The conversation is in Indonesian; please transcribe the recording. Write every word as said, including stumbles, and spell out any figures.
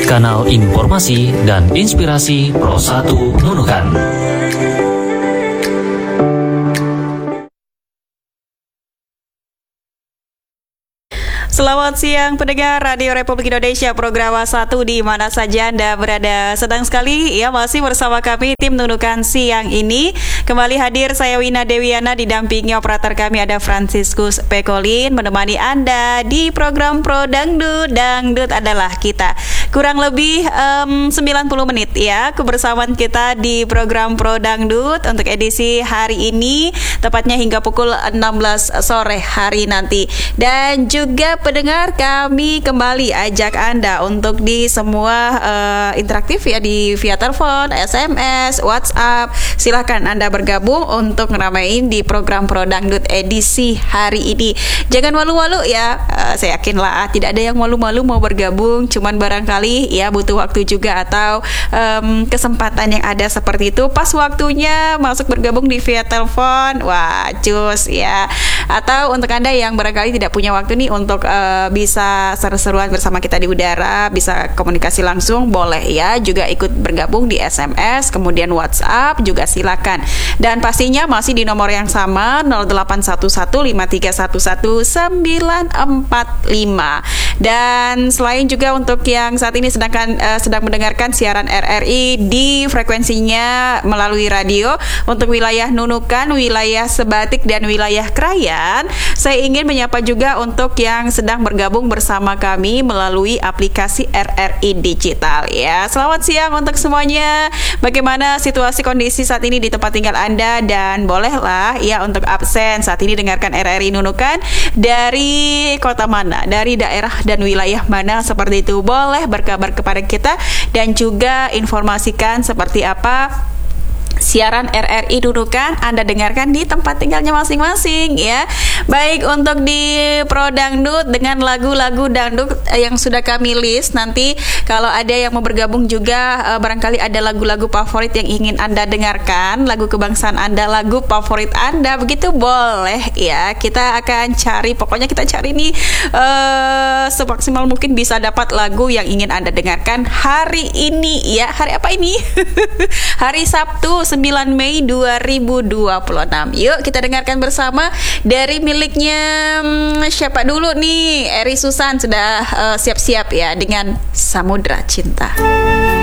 kanal informasi dan inspirasi Pro satu Nunukan. Selamat siang pendengar Radio Republik Indonesia, program satu di mana saja Anda berada. Senang sekali ya masih bersama kami tim Nunukan siang ini. Kembali hadir saya Wina Dewiana, didampingi operator kami ada Franciscus Pekolin, menemani Anda di program Pro Dangdut. Dangdut adalah kita. Kurang lebih um, sembilan puluh menit ya kebersamaan kita di program Pro Dangdut untuk edisi hari ini, tepatnya hingga pukul enam belas sore hari nanti. Dan juga pendengar, kami kembali ajak Anda untuk di semua uh, interaktif ya, di via telepon, S M S, WhatsApp. Silahkan Anda bergabung untuk ngeramein di program Pro Dangdut edisi hari ini. Jangan malu-malu ya, uh, saya yakin lah tidak ada yang malu-malu mau bergabung. Cuman barangkali ya butuh waktu juga atau um, kesempatan yang ada seperti itu. Pas waktunya masuk bergabung di via telepon, wah cus ya. Atau untuk Anda yang barangkali tidak punya waktu nih untuk uh, bisa seru-seruan bersama kita di udara, bisa komunikasi langsung, boleh ya juga ikut bergabung di S M S, kemudian WhatsApp juga silakan. Dan pastinya masih di nomor yang sama nol delapan satu satu lima tiga satu satu sembilan empat lima. Dan selain juga untuk yang saat ini sedangkan uh, sedang mendengarkan siaran R R I di frekuensinya melalui radio untuk wilayah Nunukan, wilayah Sebatik dan wilayah Krayan, saya ingin menyapa juga untuk yang sedang bergabung bersama kami melalui aplikasi R R I Digital ya. Selamat siang untuk semuanya. Bagaimana situasi kondisi saat ini di tempat tinggal Anda, dan bolehlah ya untuk absen saat ini dengarkan R R I Nunukan dari kota mana, dari daerah dan wilayah mana, seperti itu boleh berkabar kepada kita dan juga informasikan seperti apa siaran R R I Nunukan Anda dengarkan di tempat tinggalnya masing-masing ya. Baik, untuk di Pro Dangdut dengan lagu-lagu dangdut yang sudah kami list, nanti kalau ada yang mau bergabung juga uh, barangkali ada lagu-lagu favorit yang ingin Anda dengarkan, lagu kebangsaan Anda, lagu favorit Anda, begitu boleh ya. Kita akan cari, pokoknya kita cari nih uh, semaksimal mungkin bisa dapat lagu yang ingin Anda dengarkan hari ini ya. Hari apa ini? Hari Sabtu sembilan Mei dua ribu dua puluh enam. Yuk kita dengarkan bersama dari miliknya hmm, siapa dulu nih? Eri Susan sudah uh, siap-siap ya dengan Samudra Cinta.